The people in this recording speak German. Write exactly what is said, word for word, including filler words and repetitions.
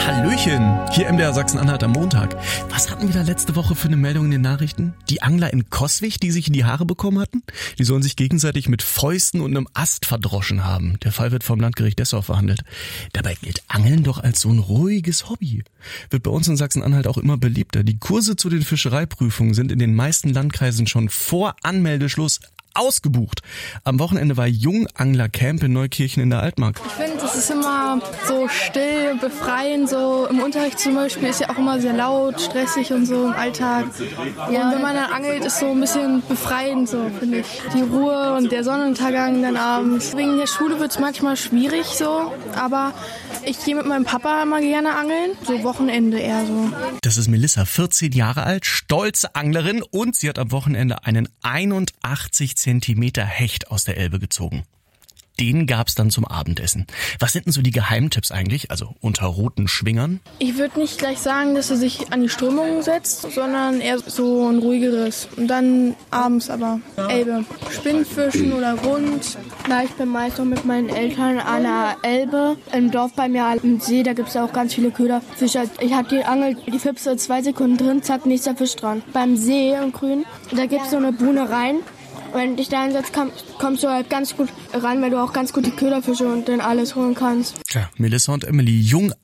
Hallöchen, hier M D R Sachsen-Anhalt am Montag. Was hatten wir da letzte Woche für eine Meldung in den Nachrichten? Die Angler in Coswig, die sich in die Haare bekommen hatten? Die sollen sich gegenseitig mit Fäusten und einem Ast verdroschen haben. Der Fall wird vom Landgericht Dessau verhandelt. Dabei gilt Angeln doch als so ein ruhiges Hobby. Wird bei uns in Sachsen-Anhalt auch immer beliebter. Die Kurse zu den Fischereiprüfungen sind in den meisten Landkreisen schon vor Anmeldeschluss ausgebucht. Am Wochenende war Junganglercamp in Neukirchen in der Altmark. Ich finde, das ist immer so still, befreiend, so im Unterricht zum Beispiel ist ja auch immer sehr laut, stressig und so im Alltag. Ja, und wenn man dann angelt, ist so ein bisschen befreiend, so finde ich. Die Ruhe und der Sonnenuntergang dann abends. Wegen der Schule wird es manchmal schwierig so, aber ich gehe mit meinem Papa immer gerne angeln, so Wochenende eher so. Das ist Melissa, vierzehn Jahre alt, stolze Anglerin und sie hat am Wochenende einen einundachtzig Zentimeter Hecht aus der Elbe gezogen. Den gab's dann zum Abendessen. Was sind denn so die Geheimtipps eigentlich, also unter roten Schwingern? Ich würde nicht gleich sagen, dass er sich an die Strömung setzt, sondern eher so ein ruhigeres. Und dann abends aber Elbe. Spinnfischen oder Rund. Na, ich bin meist noch mit meinen Eltern an der Elbe. Im Dorf bei mir am See, da gibt's auch ganz viele Köderfische. Ich hab die Angel, die Fipse zwei Sekunden drin, zack, nächster Fisch dran. Beim See im Grün, da gibt's so eine Buhne rein. Wenn du dich da hinsetzt, kommst du halt ganz gut ran, weil du auch ganz gut die Köderfische und dann alles holen kannst. Tja, Melissa und Emily, jung